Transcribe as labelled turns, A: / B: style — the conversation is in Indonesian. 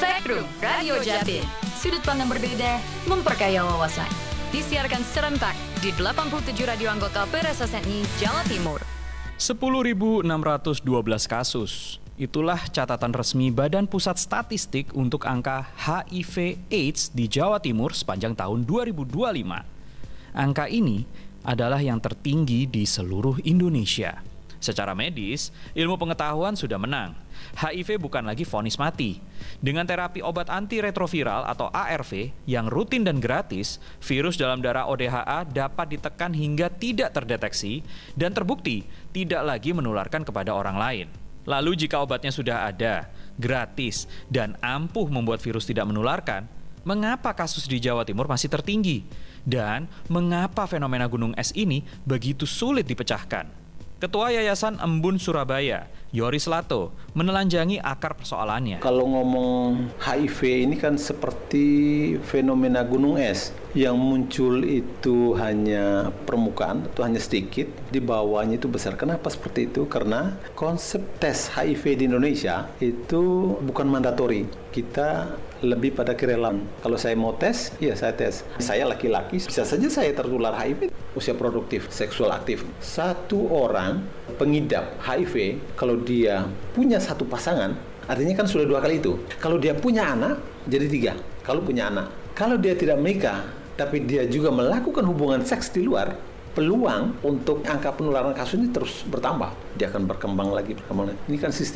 A: Spektrum Radio Jatim. Sudut pandang berbeda, memperkaya wawasan. Disiarkan serentak di 87 radio anggota PRSSNI Jawa Timur.
B: 10.612 kasus. Itulah catatan resmi Badan Pusat Statistik untuk angka HIV/AIDS di Jawa Timur sepanjang tahun 2025. Angka ini adalah yang tertinggi di seluruh Indonesia. Secara medis, ilmu pengetahuan sudah menang. HIV bukan lagi vonis mati. Dengan terapi obat antiretroviral atau ARV yang rutin dan gratis, virus dalam darah ODHA dapat ditekan hingga tidak terdeteksi dan terbukti tidak lagi menularkan kepada orang lain. Lalu jika obatnya sudah ada, gratis, dan ampuh membuat virus tidak menularkan, mengapa kasus di Jawa Timur masih tertinggi? Dan mengapa fenomena gunung es ini begitu sulit dipecahkan? Ketua Yayasan Embun Surabaya, Yoris Lato, menelanjangi akar persoalannya.
C: Kalau ngomong HIV ini kan seperti fenomena gunung es. Yang muncul itu hanya permukaan atau hanya sedikit, di bawahnya itu besar. Kenapa seperti itu? Karena konsep tes HIV di Indonesia itu bukan mandatori. Kita lebih pada kerelaan. Kalau saya mau tes, ya saya tes. Saya laki-laki, bisa saja saya tertular HIV. Usia produktif, seksual aktif. Satu orang pengidap HIV, kalau dia punya satu pasangan, artinya kan sudah 2 kali itu. Kalau dia punya anak, jadi 3. Kalau punya anak. Kalau dia tidak menikah, tapi dia juga melakukan hubungan seks di luar, peluang untuk angka penularan kasus ini terus bertambah. Dia akan berkembang lagi. Ini kan sistem